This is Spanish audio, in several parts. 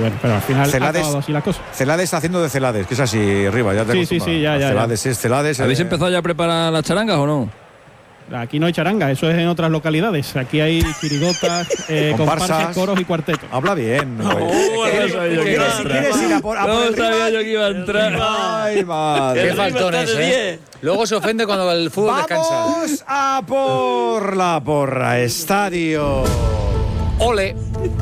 bueno, pero al final ha acabado así la cosa. Celades está haciendo de Celades, que es así arriba. Ya te sí, ya. Celades es Celades. ¿Habéis empezado ya a preparar las charangas o no? Aquí no hay charanga, eso es en otras localidades. Aquí hay chirigotas, comparsas, coros y cuartetos. Habla bien. No sabía yo que iba a entrar. Ay, madre. Qué faltones, ¿eh? Luego se ofende cuando el fútbol descansa. Vamos a por la porra. Estadio. Ole.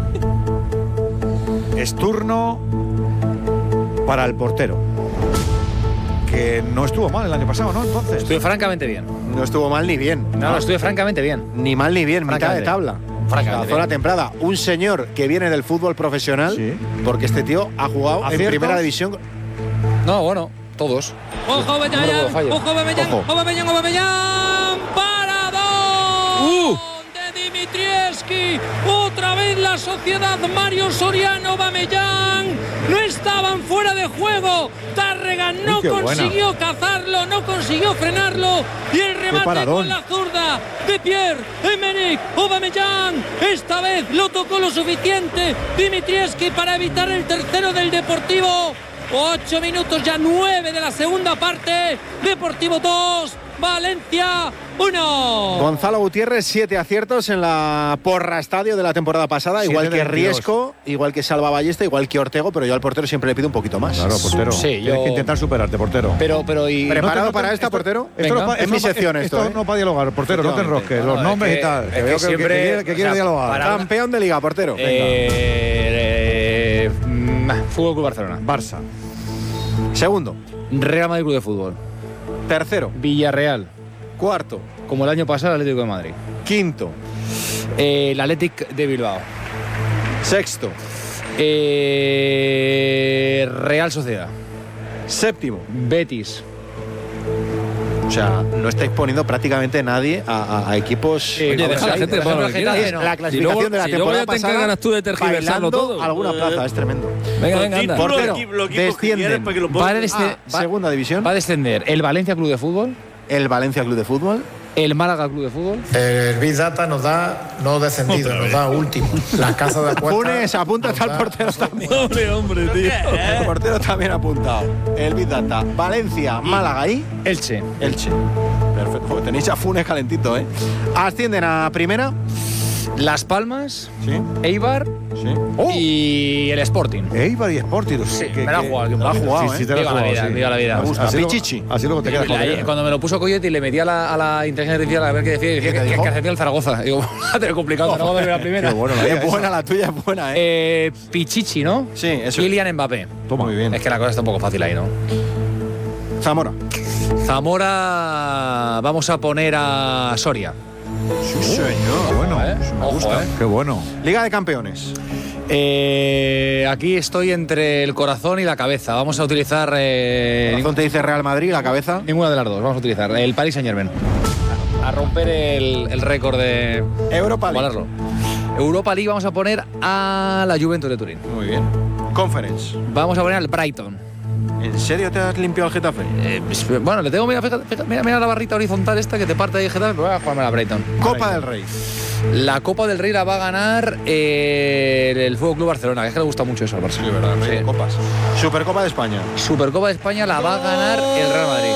Es turno para el portero, que no estuvo mal el año pasado, ¿no? Entonces. Estuve francamente bien. No estuvo mal ni bien. No, estuve francamente bien. Ni mal ni bien, mitad de tabla. Francamente la temporada. Un señor que viene del fútbol profesional, sí, porque este tío ha jugado en primera división. No, bueno, todos. ¡Ojo, Bellán! ¡Ojo, Bellán! ¡Parado! De Dimitrievski. Otra vez la sociedad Mario Soriano, Bamellán. No estaban fuera de juego. Tárrega no consiguió cazarlo, no consiguió frenarlo. Y el remate con la zurda de Pierre-Emerick Aubameyang. Esta vez lo tocó lo suficiente Dimitrievski para evitar el tercero del Deportivo. 8 minutos ya, 9 de la segunda parte. Deportivo 2, Valencia 1. Gonzalo Gutiérrez, 7 aciertos en la porra estadio de la temporada pasada, igual que Riesco, igual que Salva Ballesta, igual que Ortego, pero yo al portero siempre le pido un poquito más. Claro, portero. Sí, tienes que intentar superarte, portero. Pero y ¿preparado para esta, portero? Es mi sección esto no para dialogar, portero, no te enrosques, los nombres y tal. Que veo que quiere dialogar. Campeón de Liga, portero. Fútbol Club Barcelona. Barça. Segundo. Real Madrid Club de Fútbol. Tercero. Villarreal. Cuarto. Como el año pasado, el Atlético de Madrid. Quinto. El Athletic de Bilbao. Sexto. Real Sociedad. Séptimo. Betis. O sea, no estáis poniendo prácticamente nadie a equipos. Oye, deja a la gente que ponga lo que quiera. La clasificación de la temporada pasada. Si luego ya te encargas tú de tergiversarlo todo. Alguna plaza, es tremendo. Venga, anda. Portero, descienden. Segunda división. Va a descender el Valencia Club de Fútbol. El Valencia Club de Fútbol. El Málaga Club de Fútbol. El Big Data nos da no descendido, nos da último. Las casas de apuestas. Funes, apúntate al portero también. Hombre, tío. El portero también apuntado. El Big Data. Valencia, Málaga y Elche. Perfecto. Porque tenéis a Funes calentito, ¿eh? Ascienden a primera. Las Palmas. Sí. Eibar. Sí. Y el Sporting. Eibar y Sporting. Sí, me la ha jugado. Me la ha jugado, Sí, te la has jugado, Viva la vida. Me gusta. Así Pichichi. Así luego te quedas con él. Cuando me lo puso Coyote y le metí a la inteligencia artificial a ver qué decía, que hacía el Zaragoza. Digo, te complicado, no va a ver la primera. Qué bueno, Es buena, la tuya es buena, ¿eh? Pichichi, ¿no? Sí, eso. Kylian Mbappé. Toma. Muy bien. Es que la cosa está un poco fácil ahí, ¿no? Zamora. Zamora, vamos a poner a Soria. Sí, señor. Bueno, me gusta. Qué bueno. Liga de Campeones. Aquí estoy entre el corazón y la cabeza. Vamos a utilizar. ¿El corazón te dice Real Madrid, la cabeza? Ninguna de las dos. Vamos a utilizar el Paris Saint-Germain. A romper el récord de. Europa League. Igualarlo. Europa League vamos a poner a la Juventus de Turín. Muy bien. Conference. Vamos a poner al Brighton. ¿En serio te has limpiado el Getafe? Bueno, le tengo. Mira la barrita horizontal esta que te parte de Getafe. Voy a jugarme a la Brighton. Copa del Rey. La Copa del Rey la va a ganar el Fútbol Club Barcelona, que es que le gusta mucho eso al Barça. Sí, verdad. Rey de Copas. Supercopa de España. Supercopa de España la va a ganar el Real Madrid.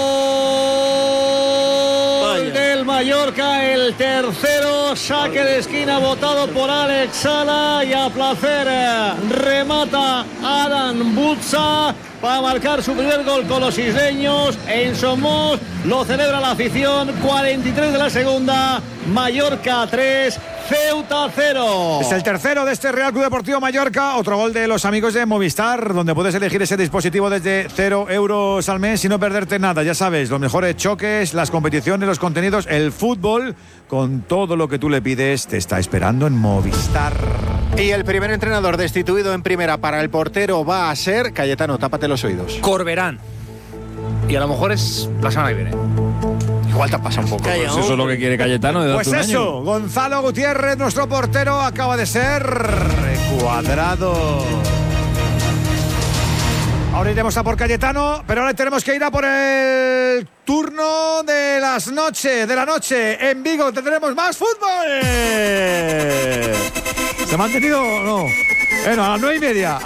Del Mallorca, el tercero, saque de esquina votado por Alex Sala y a placer remata Adam Butza para marcar su primer gol con los isleños. En Somos lo celebra la afición. 43 de la segunda, Mallorca 3, Ceuta 0. Es el tercero de este Real Club Deportivo Mallorca. Otro gol de los amigos de Movistar, donde puedes elegir ese dispositivo desde 0 euros al mes y no perderte nada. Ya sabes, los mejores choques, las competiciones, los contenidos, el fútbol, con todo lo que tú le pides, te está esperando en Movistar. Y el primer entrenador destituido en primera para el portero va a ser Cayetano, tápate los oídos. Corberán. Y a lo mejor es la semana que viene. Igual te pasa un poco. Pues eso es lo que quiere Cayetano. De Pues eso, Gonzalo Gutiérrez, nuestro portero, acaba de ser recuadrado. Ahora iremos a por Cayetano, pero ahora tenemos que ir a por el turno de la noche. En Vigo tendremos más fútbol. ¿Se ha mantenido o no? Bueno, a las 9:30.